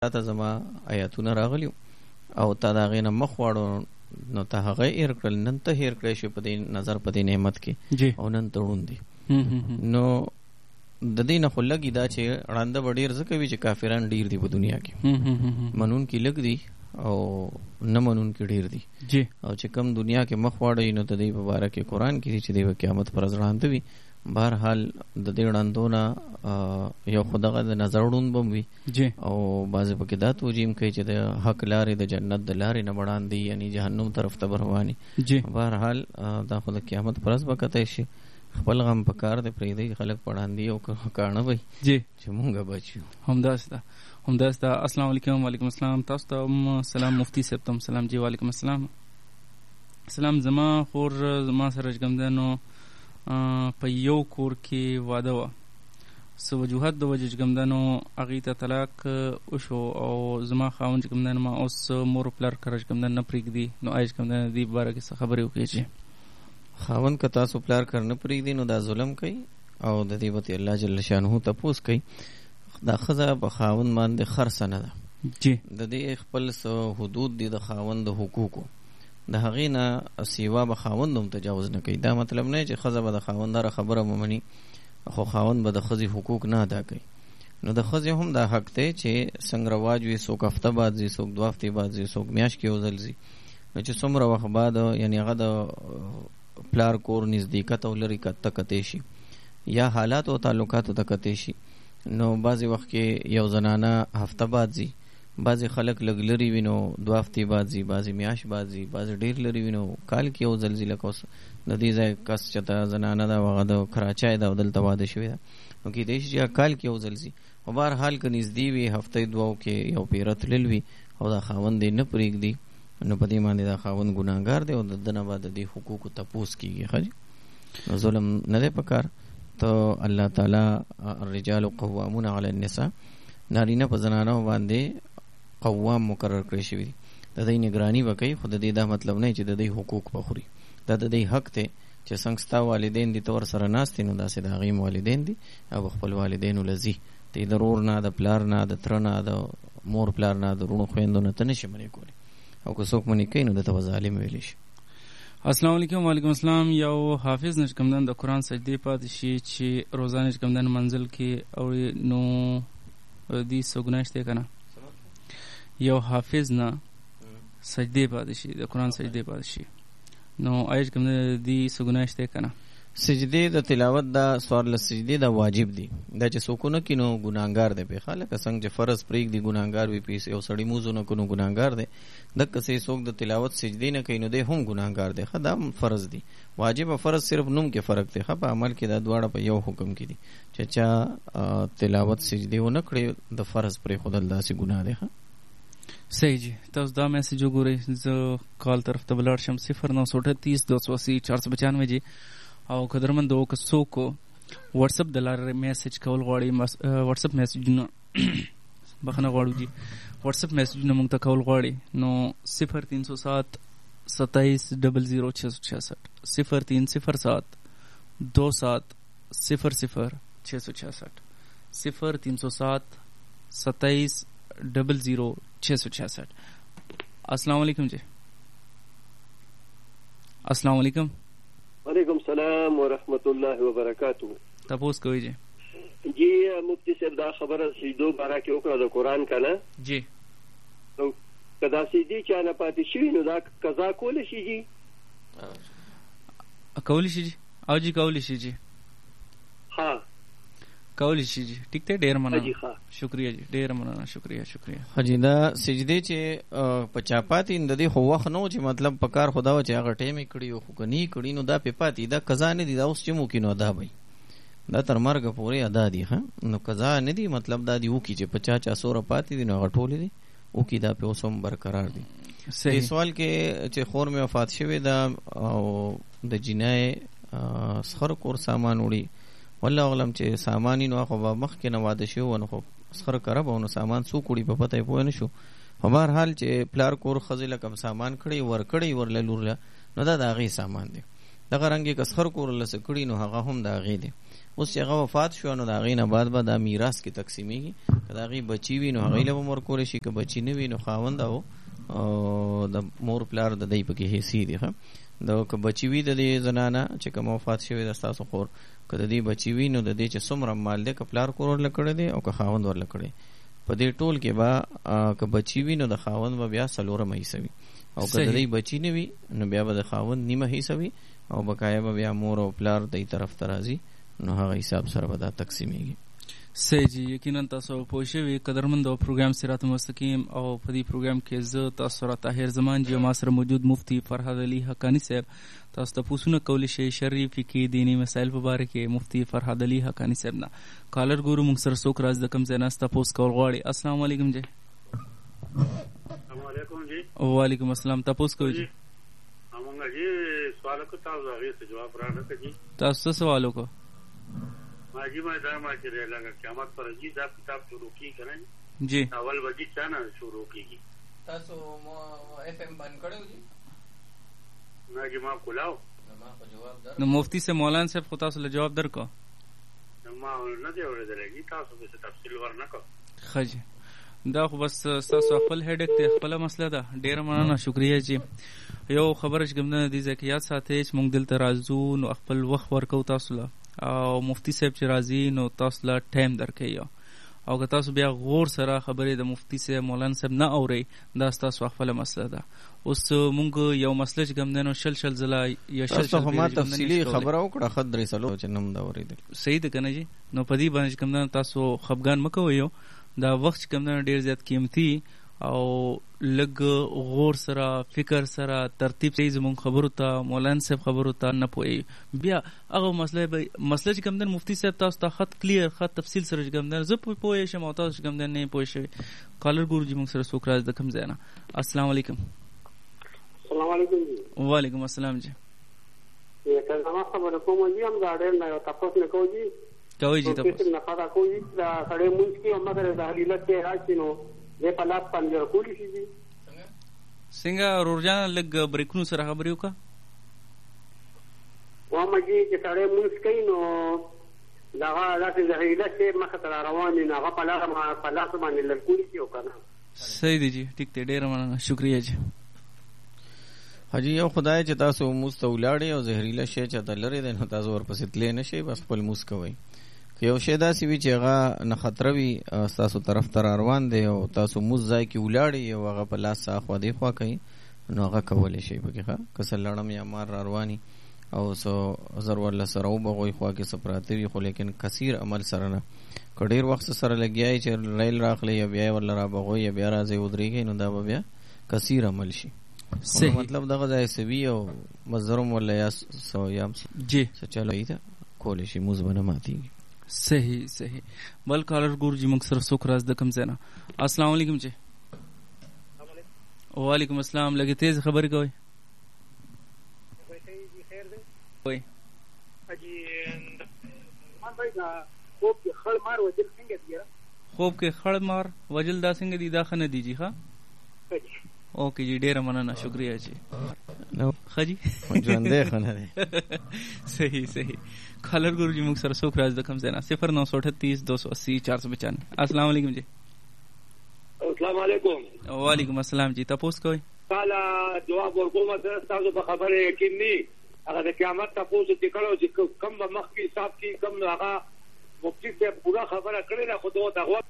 ته زما آیاتونه راغلیو او تا د هغې نه مخ واړو نو ته هغه هېر کړل، نن ته هېر کړی شوې په دې نظر په دې نعمت کې او نن ته ړوند دی. نو د دې نه خو لږ دا چې ړانده به ډېر ځکه وي چې کافران ډېر دي په دنیا کې، منونکي لږ دي او نه منونکي ډېر دي. او چې کم دنیا کې مخ واړوي نو د دې په باره کې قرآن کې دي چې دی به قیامت پر ورځ ړانده وي. بهرحال د دې ړندو نه یو خو دغه د نظر ړوند به وي او بعضې پکې دا توجیم کوي چې د حق لارې د جنت د لارې نه به ړاندې یعنی جهنم طرف ته به رواني. بهرحال دا خو د قیامت پر ورځ به کتی شي. خپل غم په کار دی پرېږدئ، خلک په ړاندي او کاڼه وي چې مونږ بچ یو. همداسې ده. السلام علیکم. وعلیکم السلام. تاسو ته هم سلام. مفتی صاحب ته هم سلام. جی وعلیکم السلام. زما خور زما سره چې کوم دی نو په یو کور کې واده وه، څه وجوهات د وجې چې کوم دی نو هغې ته طلاق وشو او زما خاوند چې کوم دی نو ما اوس مور و پلار کره چې کوم دی نه پرېږدي. نو آیا چې کوم دی د دې په باره کې څه خبرې وکړې چې خاوند که تاسو پلار کر نه پرېږدي نو دا ظلم کوي او د دې به الله جل شانه تپوس کوي. دا ښځه په خاوند باندې خرڅه نه ده. د دې خپل څه حدود دي د خاوند د حقوقو، د هغې نه سیوا به خاوند هم تجاوز نه کوي. دا مطلب نه چې ښځه به د خاوند هره خبره ومني خو خاوند به د ښځې حقوق نه ادا کوي. نو د ښځې هم دا حق دی چې څنګه رواج وي، څوک هفته بعد ځي، څوک 2 هفتې بعد ځي، څوک میاشت کې یو ځل ځي. نو چې څومره وخت بعد یعنی هغه د پلار کور نزدېکت او لرې ته کتی شي یا حالات او تعلقاتو ته کتی شي. نو بعضې وخت کې یو زنانه هفته بعد ځي، بعضې خلک لږ لرې وي نو 2 هفتې بعد ځي، بعضې میاشت بعد ځي، بعضې ډېر لرې وي نو کال کې یو ځل ځي. لکه اوس د دې ځای کس چې ته زنانه ده هغه د کراچۍ ده او دلته واده شوې ده نو کیدای شي چې کال کې یو ځل ځي. خو بهرحال که نږدې وي هفتې 2 کې یو پیره تلل وي او دا خاوند یې نه پرېږدي نو په دې باندې دا خاوند ګناهګار دی او د ده نه به د دې حقوقو تپوس کېږي. ښه نو ظلم نه دی په کار. ته الله تعالی الرجال قوامون علی النساء، نارینه په زنانو باندې قوام مقرر کړی شوي دي، د دې نگرانی به کوي. خو د دې دا مطلب نه چې د دې حقوق به خوري. دا د دې حق دی چې څنګه ستا والدین دي ته ورسره ناست دي نو داسې د هغې والدین دي او خپل والدینو له ځي. ته د ورور نه، د پلار نه، د تره نه، د مور پلار نه، د وروڼو خویندو نه ته نشي منې کولی او که څوک منې کوي نو دته به ظالم ویلی شي. السلام علیکم. وعلیکم السلام. یو حافظ نه چې کوم دی د قرآن سجدې پاتې شي چې روزانه چې کوم دی منزل کې اوري نو دې څه ګناه شته که نه؟ یو حافظ نه سجدې پاتې شي، د قرآن سجدې پاتې شي نو آیا چې کوم دی څه ګناه شته که نه؟ سجدې د تلاوت دا څوارلس سجدې دا واجب دي. دا چې څوک ونه کړي نو ګناهګار دی. پې لکه څنګه چې فرض پرېږدي ګناهګار وي، پیسې یو سړي مونځ ونه کړي نو ګناهګار دی. دقسې څوک د تلاوت سجدې نه کوي نو دی هم ګناهګار دی. ښه دا هم فرض دي. واجب او فرض صرف نوم کې فرق دی. ښه په عمل کې دا دواړه په یو حکم کې دي چې چا تلاوت سجدې ونه کړي د فرض پرېښودل داسې ګناه دی. ښه صحیح جی. تاسو دا میسج وګورئ. زه کال طرف ته ولاړ شم 0938 280 495 جی. او قدرمندو که څوک واتساپ د لارې میسج کول غواړي، واتساپ میسجونه بخښنه غواړو جی، واتساپ میسجونه موږ ته کول غواړي نو 0307 27 00 666 0307 27 00 666 0307 27 00 666. السلام علیکم جی. السلام علیکم. وعلیکم السلام ورحمۃ اللہ وبرکاتہ. تپوس کوئی جی. جی مفتی صاحب دا خبره سجدو بارا کې وکړه د قرآن که نه جی، نو که دا سجدې چا نه پاتې شوي نو دا قضا کولی شي جی؟ کولی شي جی. او جی کولی شي جی. ها کولی شي جی. ټیک دی. ډېر مننه. ښه شکریه جی. ډېر مننه. شکریه. حاجي دا سجدې چې په چا پاتې د دې خو وخت نه و چې مطلب په کار خو دا و چې هغه ټایم یې کړي خو که نه یې کړي نو دا پې پاتې. دا قضا نه دي. دا اوس چې مو کړي نو ادا به دا تر مرګه پورې ادا دي. ښه نو قضا نه دي. مطلب دا دي وکړي چې په چا سوره پاتې دي نو هغه ټولې دي وکړي. دا پې اوس هم برقرار دي. دې سوال کې چې خور مې وفات شوې ده او د جنای سخر کور سامان وړي والله اعلم چې سامان یې نو خو به مخکې نه واده شوي و نو خو سخر کره به نو سامان څوک وړي په پته یې پوه نه شو. په بهرحال چې پلار کور ښځې له کوم سامان کړی ورکړی ورله لور له نو دا د هغې سامان دی. دغه رنګ کسخر کور لسه کړي نو هغه هم د هغې دی. اوس چې هغه وفات شو نو د هغې نه بعد به دا میراث کې تقسیمیږي. که د هغې بچي وي نو هغې له به ورکولی شي، که بچي نه وي نو خاوند او د مور پلار د دی پکې حصې دي. ښه که بچي وي د دې زنانه چې کومه وفات شوې ده ستاسو خور، که د دې بچي وي نو د دې چې څومره مال دی که پلار کور ورله کړی دی او که خاوند ورله کړی، په دې ټول کې به که بچي وي نو د خاوند به بیا څلورمه حصه وي، او که د دې بچي نه وي نو بیا به د خاوند نیمه حصه وي، او بقایا به بیا مور او پلار دی طرف ته راځي نو هغه حساب سره به دا تقسیمیږي. صحیح جی، یقینا تاسو پوه شوي قدرمند او پروګرام صراط مستقیم، او په دې پروګرام کې زه تاسو سره طاهر زمان جی ما سره موجود مفتی فرهاد علي حقانی صاحب تاسو ته پوښتنه کولی شئ شرعي فقهي دیني مسایل په باره کې مفتی فرهاد علي حقانی صاحب نه. کالر ګورو موږ سره څوک راز د کوم ځای نه تاسو کول غواړي. السلام علیکم جی. السلام علیکم جی. وعلیکم السلام. تاسو کوی جی؟ همغه جی سوال کو تاسو هغه څه جواب راکړه جی. تاسو سوال وکړو. ماجی ما دا ما چې لږه قیامت پر جی دا کتاب شروع کی کنه جی. اول وجی چانه شروع کیږي. تاسو اف ام باندې کړو جی؟ نه جی ما کولاو. نو مفتی سے مولانا صاحب خو تاسو له جواب درکو. ما نه دی اورېدلې تاسو به تفصیل ورنکو. خجه دا خو بس تاسو خپل هډک ته خپل مسله ده. ډیر مننه، شکریا جی. یو خبره چې کوم نه دي ځکه یاد ساتئ چې موږ دلته راځو نو خپل وخت ورکو تاسو له، او مفتی صاحب چې راځي نو تاسو له ټایم درکوي، او که تاسو بیا غور سره خبرې د مفتی صاحب مولانا صاحب نه اورئ دا تاسو خپل مسله ده. اوس موږ یو مسله چې کوم نه شل ځله یا شل ما تفصیلی خبره وکړه خدري سلو چې نم دا اورېدل صحیح ده کنه جی. نو په دې باندې کوم نه تاسو خفګان مکوئ، دا وخت کوم نه ډیر زیات قیمتي، او لږ غور سره فکر سره ترتیب صحیح زموږ خبرو ته مولانا صاحب خبرو ته نه پوهي، بیا هغه مسله چې کوم نه مفتی صاحب تاسو ته خط کلیر خط تفصیل سره کوم نه زه پوهی شم او تاسو کوم نه پوهی شئ. کالر ګورو جی موږ سره څوک راځي د کوم ځای نه. السلام علیکم. السلام علیکم جی. وعلیکم السلام جی. که زما خبره کوم جی هم دا ډېر نه تاسو نه کوم جی کوي جی تاسو نه خبره کوي دا سړی مونږ کې او مګر د حلیلت کې راځي نو دې په لاس باندې کولی شي جی. څنګه رورجان لګ بریکونو سره خبرې وکړه وامه جی چې سړی مونږ کوي نو دغه داسې د حلیلت کې مخه ته روان نه هغه په لاس باندې لګولی شي او کنه. صحیح دی جی، ټیک ته ډیر مننه، شکریا جی. حاجی یو خدای چې تاسو موږ ته ولاړې او زهريله شی چې ته لري د نو تاسو ورپسې تلې نشئ، بس خپل موږ کوي. که یو شی داسې وي چې هغه نه خطر وي تاسو طرف ته روان دی او تاسو موږ ځای کې ولاړې او هغه په لاس اخوا دی خوا کوي نو هغه کولی شي پکې ښه که څه لړم یا مار رواني او څه زر ورله سره وبغوي خوا کې څه پراته وي، خو لیکن کثیر عمل سره نه. که ډېر وخت سره لګیایي چې ریل راخلی یا بیا یې ورله رابغوي یا بیا راځئ ودرېږئ نو دا به بیا کثیر عمل شي. مطلب دغه ځای سوي او مزدرم ولا یا سو یا جی چلو ایته کولی شي موږ به نه ماتېږي. صحیح صحیح. بل کالر ګور جی موږ سره څوک راز د کوم ځای نه. السلام علیکم جی. وعلیکم السلام. لږ تیز خبرې کوئ. وای اجي مان بھائی دا خوب کې خړ مار وجل څنګه دی؟ خوب کې خړ مار وجل دا څنګه دی؟ دا خنه دی جی. ها اوکے جی، ډیر مننه، شکریا جی. نو خجی ژوندې خنه دی. صحیح صحیح. کالر ګورو جی موږ سره څوک راز د کوم ځای نه 0938 280 495. السلام علیکم جی. السلام علیکم. وعلیکم السلام جی. تاسو کوی کالا جواب ورکوم تاسو په خبره یقین ني هغه د قیامت تاسو چې کړو چې کم مخ کې حساب کې کم هغه مفتی سے پورا خبره کړی نه خو ته هغه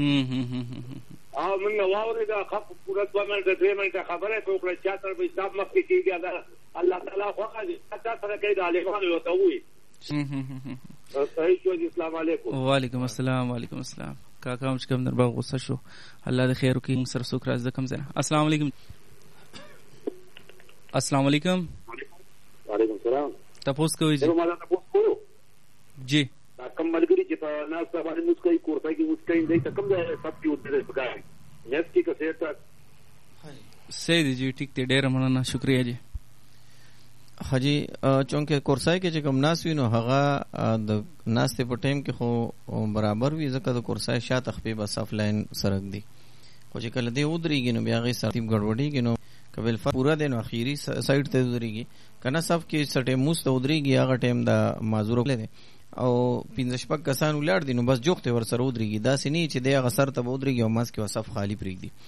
موږ واورې دا خپ پورا 2 منټه 3 منټه خبره کوله چې تر به حساب مخ کې کېږي دا الله تعالی خو هغه تا سره کوي د عالمانو ته وي. صحیح شو. السلام علیکم. وعلیکم السلام. وعلیکم السلام. کاکا مش کوم دربا غوسه شو. الله د خیر وکړي. سر څوک راز د کوم ځای. السلام علیکم. السلام علیکم. وعلیکم السلام. تاسو کوی جی؟ ما تاسو کو جی کم ملګری چې په ناس باندې مسکای کورته کې مسکای دی ته کم ځای سب کې ودرې پکای نس کې کسه ته صحیح دی جی. ټیک ته ډیر مننه، شکریا جی. حاجی چونکه کورسای کې چې کوم ناس وي نو هغه د ناس په ټایم کې خو برابر وي ځکه د کورسای شاته خپې بس اف لاین سرک دی، خو چې کله دی ودرېږي نو بیا غي ترتیب ګډوډېږي نو کبل پورا دین اخیری سایډ ته ودرېږي کنه صف کې سټه موست ودرېږي هغه ټیم دا معذور کړي او 15 کسان ولار دي نو بس جوخته ور سره ودرېږي دا سني چې د هغه سر ته ودرېږي او ماس کې وصف خالی پرېږدي